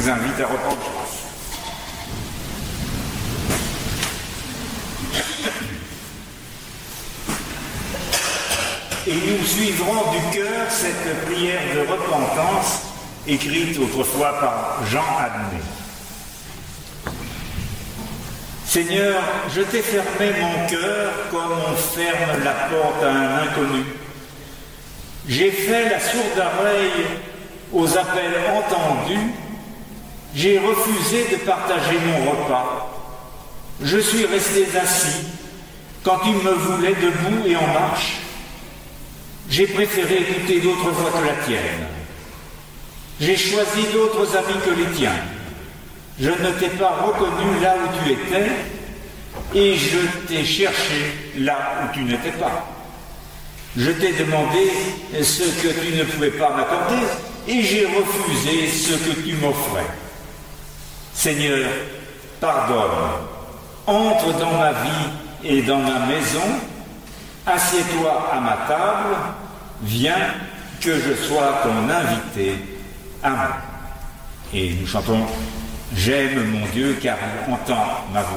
vous invite à reprendre place. Et nous suivrons du cœur cette prière de repentance écrite autrefois par Jean Adnet. Seigneur, je t'ai fermé mon cœur comme on ferme la porte à un inconnu. J'ai fait la sourde oreille aux appels entendus. J'ai refusé de partager mon repas. Je suis resté assis quand tu me voulais debout et en marche. J'ai préféré écouter d'autres voix que la tienne. J'ai choisi d'autres amis que les tiens. Je ne t'ai pas reconnu là où tu étais et je t'ai cherché là où tu n'étais pas. Je t'ai demandé ce que tu ne pouvais pas m'accorder et j'ai refusé ce que tu m'offrais. Seigneur, pardonne, entre dans ma vie et dans ma maison, assieds-toi à ma table, viens que je sois ton invité. Amen. Et nous chantons « J'aime mon Dieu car il entend ma voix ».